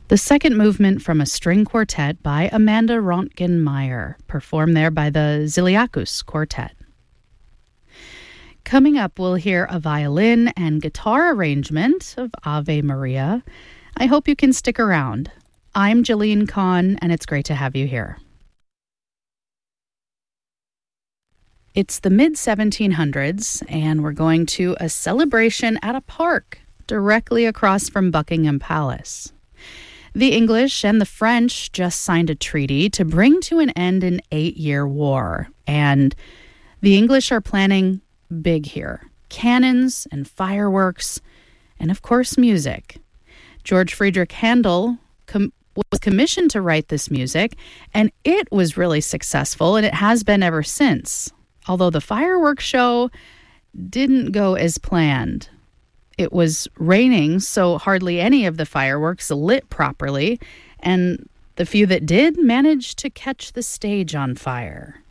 The second movement from a string quartet by Amanda Rontgen-Meyer, performed there by the Ziliakus Quartet. Coming up, we'll hear a violin and guitar arrangement of Ave Maria. I hope you can stick around. I'm Jalene Kahn, and it's great to have you here. It's the mid-1700s, and we're going to a celebration at a park directly across from Buckingham Palace. The English and the French just signed a treaty to bring to an end an 8-year war, and the English are planning big here. Cannons and fireworks, and of course music. George Friedrich Handel was commissioned to write this music, and it was really successful, and it has been ever since. Although the fireworks show didn't go as planned. It was raining, so hardly any of the fireworks lit properly, and the few that did managed to catch the stage on fire.